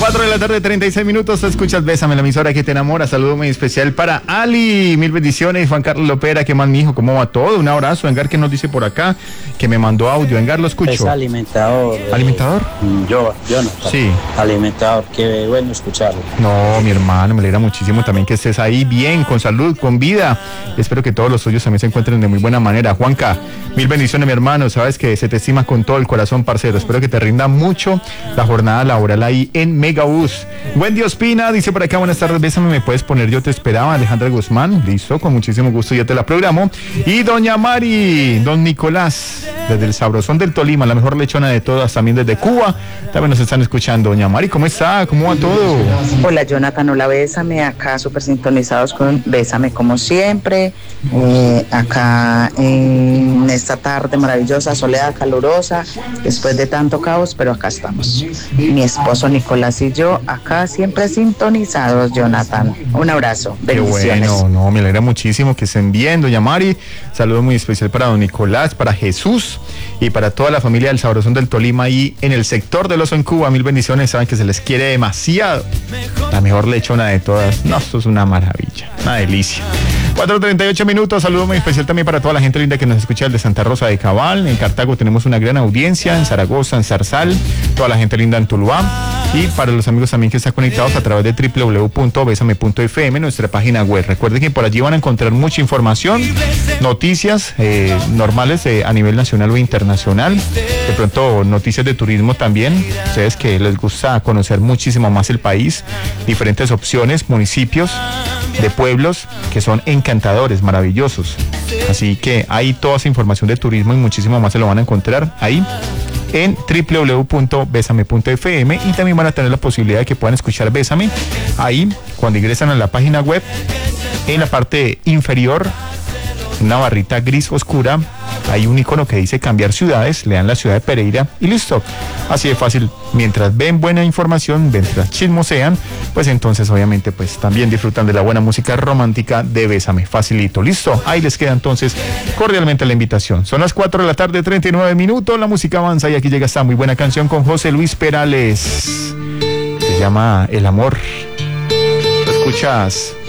4 de la tarde, 36 minutos. Tú escuchas Bésame, la emisora que te enamora. Saludo muy especial para Ali. Mil bendiciones. Juan Carlos Lopera, ¿qué más, mi hijo? ¿Cómo va todo? Un abrazo. Engar, que nos dice por acá que me mandó audio. Engar, lo escucho. Es alimentador. ¿Alimentador? Yo no. Sí. Alimentador, qué bueno escucharlo. No, mi hermano, me alegra muchísimo también que estés ahí bien, con salud, con vida. Espero que todos los suyos también se encuentren de muy buena manera. Juanca, mil bendiciones, mi hermano. Sabes que se te estima con todo el corazón, parcero. Espero que te rinda mucho la jornada laboral ahí en Megabús. Wendy Ospina dice por acá: buenas tardes, Bésame, me puedes poner Yo te esperaba. Alejandra Guzmán, listo, con muchísimo gusto yo te la programo. Y doña Mari, don Nicolás, desde el Sabrosón del Tolima, la mejor lechona de todas, también desde Cuba, también nos están escuchando. Doña Mari, ¿cómo está? ¿Cómo va todo? Hola, Jonathan, hola, Bésame, acá súper sintonizados con Bésame como siempre, acá en esta tarde maravillosa, soleada, calurosa, después de tanto caos, pero acá estamos. Mi esposo Nicolás y yo acá siempre sintonizados, Jonathan. Un abrazo, bendiciones. Qué bueno, no, me alegra muchísimo que estén bien, doña Mari. Saludo muy especial para don Nicolás, para Jesús y para toda la familia del Sabrosón del Tolima y en el sector del Oso en Cuba. Mil bendiciones, saben que se les quiere demasiado. La mejor lechona de todas. No, esto es una maravilla, una delicia. 4:38 minutos, saludo muy especial también para toda la gente linda que nos escucha desde Santa Rosa de Cabal. En Cartago tenemos una gran audiencia, en Zaragoza, en Zarzal, toda la gente linda en Tuluá. Y para los amigos también que están conectados a través de www.besame.fm, nuestra página web. Recuerden que por allí van a encontrar mucha información, noticias normales a nivel nacional o internacional. De pronto noticias de turismo también. Ustedes que les gusta conocer muchísimo más el país, diferentes opciones, municipios de pueblos que son encantadores, maravillosos. Así que hay toda esa información de turismo y muchísimo más se lo van a encontrar ahí en www.besame.fm y también van a tener la posibilidad de que puedan escuchar Bésame ahí cuando ingresan a la página web. En la parte inferior, una barrita gris oscura, hay un icono que dice cambiar ciudades, le dan la ciudad de Pereira y listo. Así de fácil, mientras ven buena información, mientras chismosean, pues entonces obviamente pues también disfrutan de la buena música romántica de Bésame, facilito, listo. Ahí les queda entonces cordialmente la invitación. Son las 4 de la tarde, 39 minutos, la música avanza y aquí llega esta muy buena canción con José Luis Perales. Se llama El Amor. ¿Lo escuchas?